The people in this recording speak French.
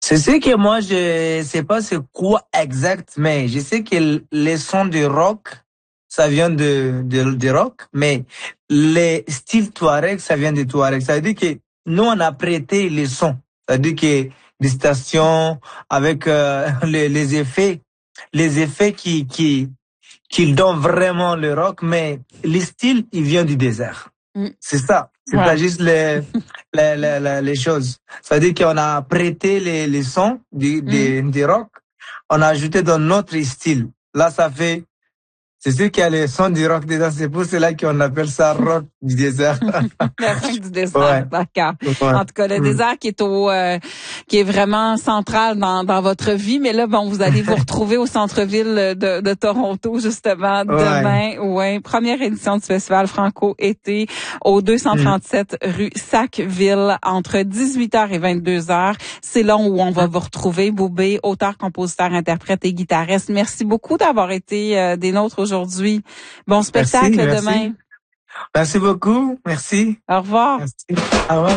C'est ce que moi, je sais pas c'est quoi exact, mais je sais que les sons de rock, ça vient de rock, mais les styles Touareg, ça vient de Touareg. Ça veut dire que nous, on a prêté les sons. Ça veut dire que des stations avec les effets qui donnent vraiment le rock, mais le style, il vient du désert. C'est ça. C'est pas juste les choses. Ça veut dire qu'on a prêté les sons du rock, on a ajouté dans notre style. Là, ça fait, c'est sûr qu'il y a les sons du rock dedans, c'est pour cela qu'on appelle ça rock du désert. Le rock du désert, d'accord. Ouais. En tout cas, le désert qui est vraiment central dans votre vie, mais là, bon, vous allez vous retrouver au centre-ville de Toronto, justement, demain. Ouais. Première édition du Festival Franco-été au 237 rue Sackville, entre 18h et 22h. C'est là où on va vous retrouver, Boubé, auteur, compositeur, interprète et guitariste. Merci beaucoup d'avoir été des nôtres aujourd'hui. Bon spectacle demain. Merci beaucoup. Merci. Au revoir. Merci. Au revoir.